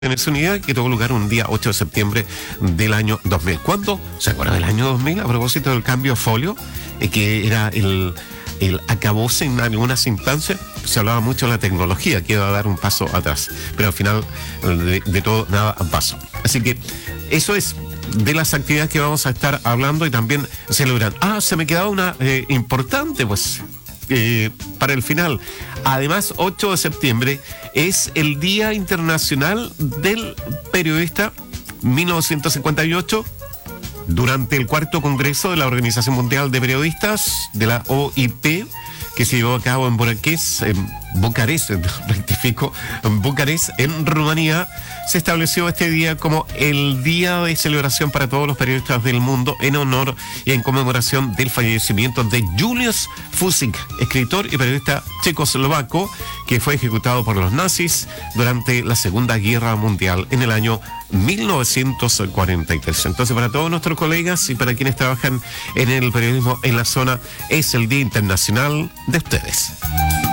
Naciones Unidas, que tuvo lugar un día 8 de septiembre del año 2000. ¿Cuándo? ¿Se acuerda del año 2000? A propósito del cambio folio, que era el acabose en algunas instancias. Se hablaba mucho de la tecnología, que iba a dar un paso atrás, pero al final de todo nada pasó. Así que eso es de las actividades que vamos a estar hablando y también celebran. Se me quedaba una importante, pues, para el final. Además, 8 de septiembre es el Día Internacional del Periodista. 1958, durante el cuarto congreso de la Organización Mundial de Periodistas, de la OIP, que se llevó a cabo en Bucarest, en Rumanía, se estableció este día como el día de celebración para todos los periodistas del mundo, en honor y en conmemoración del fallecimiento de Julius Fusik, escritor y periodista checoslovaco, que fue ejecutado por los nazis durante la Segunda Guerra Mundial en el año 1943. Entonces, para todos nuestros colegas y para quienes trabajan en el periodismo en la zona, es el Día Internacional de ustedes.